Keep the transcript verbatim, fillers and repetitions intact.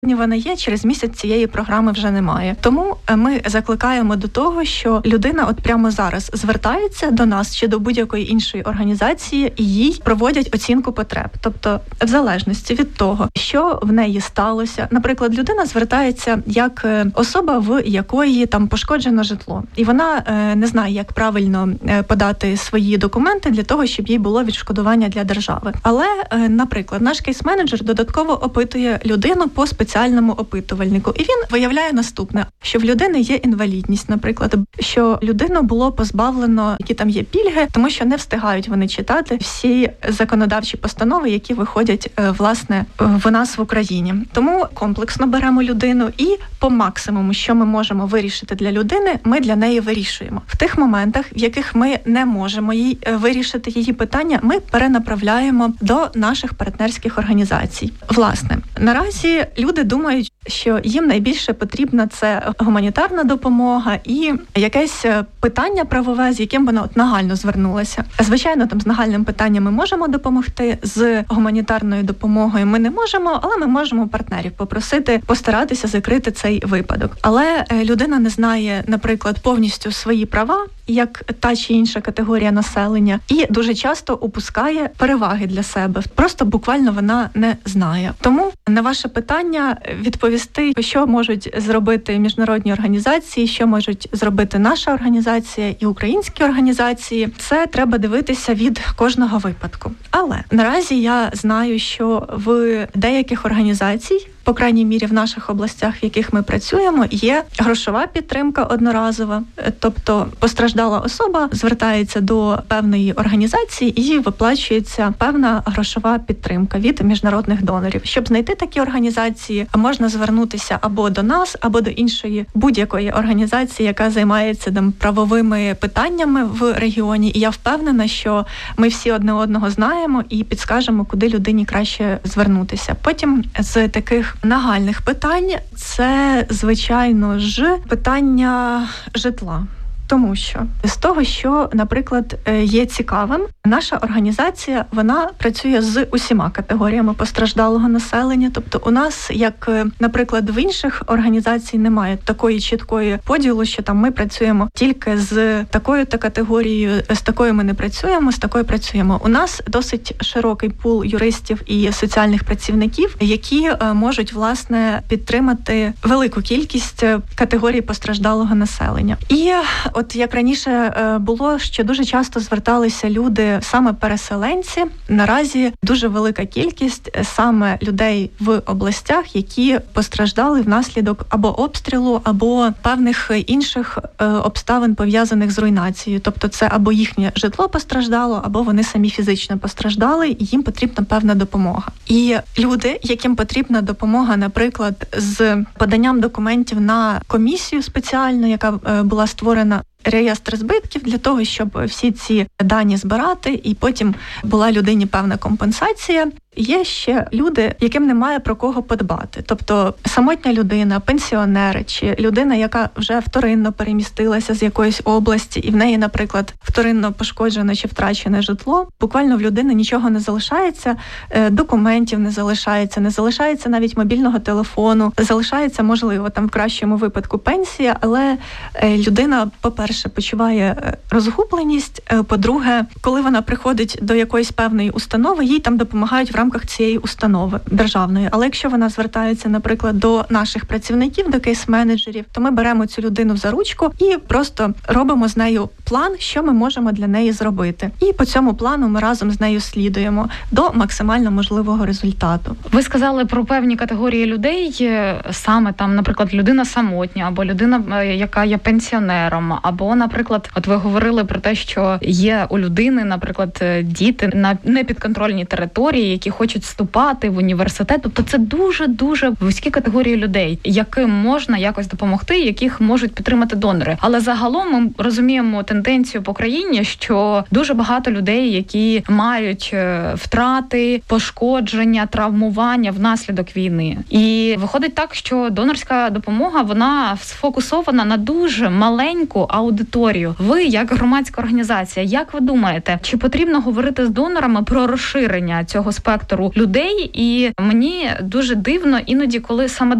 Вона є, через місяць цієї програми вже немає. Тому ми закликаємо до того, що людина от прямо зараз звертається до нас чи до будь-якої іншої організації, і їй проводять оцінку потреб. Тобто, в залежності від того, що в неї сталося. Наприклад, людина звертається як особа, в якої там пошкоджено житло, і вона не знає, як правильно подати свої документи для того, щоб їй було відшкодування для держави. Але, наприклад, наш кейс-менеджер додатково опитує людину по спеціальному опитувальнику, і він виявляє наступне, що в людини є інвалідність, наприклад, що людину було позбавлено, які там є пільги, тому що не встигають вони читати всі законодавчі постанови, які виходять, власне, в нас в Україні. Тому комплексно беремо людину і по максимуму, що ми можемо вирішити для людини, ми для неї вирішуємо. В тих моментах, в яких ми не можемо їй вирішити її питання, ми перенаправляємо до наших партнерських організацій. Власне, наразі люди думають, що їм найбільше потрібна це гуманітарна допомога і якесь питання правове, з яким вона от нагально звернулася. Звичайно, там з нагальним питанням ми можемо допомогти, з гуманітарною допомогою ми не можемо, але ми можемо партнерів попросити постаратися закрити цей випадок. Але людина не знає, наприклад, повністю свої права, як та чи інша категорія населення, і дуже часто упускає переваги для себе. Просто буквально вона не знає. Тому на ваше питання відповісти, що можуть зробити міжнародні організації, що можуть зробити наша організація і українські організації, це треба дивитися від кожного випадку. Але наразі я знаю, що в деяких організацій, по крайній мірі в наших областях, в яких ми працюємо, є грошова підтримка одноразова. Тобто постраждала особа звертається до певної організації і їй виплачується певна грошова підтримка від міжнародних донорів. Щоб знайти такі організації, можна звернутися або до нас, або до іншої будь-якої організації, яка займається там правовими питаннями в регіоні. І я впевнена, що ми всі одне одного знаємо і підскажемо, куди людині краще звернутися. Потім з таких нагальних питань це, звичайно ж, питання житла. Тому що з того, що, наприклад, є цікавим, наша організація, вона працює з усіма категоріями постраждалого населення. Тобто у нас, як, наприклад, в інших організацій немає такої чіткої поділу, що там ми працюємо тільки з такою-то категорією, з такою ми не працюємо, з такою працюємо. У нас досить широкий пул юристів і соціальних працівників, які можуть, власне, підтримати велику кількість категорій постраждалого населення. І от як раніше було, що дуже часто зверталися люди, саме переселенці, наразі дуже велика кількість саме людей в областях, які постраждали внаслідок або обстрілу, або певних інших обставин, пов'язаних з руйнацією. Тобто це або їхнє житло постраждало, або вони самі фізично постраждали, і їм потрібна певна допомога. І люди, яким потрібна допомога, наприклад, з поданням документів на комісію спеціальну, яка була створена, реєстр збитків для того, щоб всі ці дані збирати, і потім була людині певна компенсація. Є ще люди, яким немає про кого подбати. Тобто самотня людина, пенсіонер чи людина, яка вже вторинно перемістилася з якоїсь області, і в неї, наприклад, вторинно пошкоджене чи втрачене житло. Буквально в людини нічого не залишається, документів не залишається, не залишається навіть мобільного телефону, залишається, можливо, там в кращому випадку пенсія, але людина, по-перше, почуває розгубленість, по-друге, коли вона приходить до якоїсь певної установи, їй там допомагають в рамках цієї установи державної. Але якщо вона звертається, наприклад, до наших працівників, до кейс-менеджерів, то ми беремо цю людину за ручку і просто робимо з нею план, що ми можемо для неї зробити. І по цьому плану ми разом з нею слідуємо до максимально можливого результату. Ви сказали про певні категорії людей, саме там, наприклад, людина самотня, або людина, яка є пенсіонером, або, наприклад, от ви говорили про те, що є у людини, наприклад, діти на непідконтрольній території, які хочуть вступати в університет. Тобто це дуже-дуже вузькі категорії людей, яким можна якось допомогти, яких можуть підтримати донори. Але загалом ми розуміємо тенденцію по країні, що дуже багато людей, які мають втрати, пошкодження, травмування внаслідок війни. І виходить так, що донорська допомога, вона сфокусована на дуже маленьку аудиторію аудиторію. Ви, як громадська організація, як ви думаєте, чи потрібно говорити з донорами про розширення цього спектру людей? І мені дуже дивно іноді, коли саме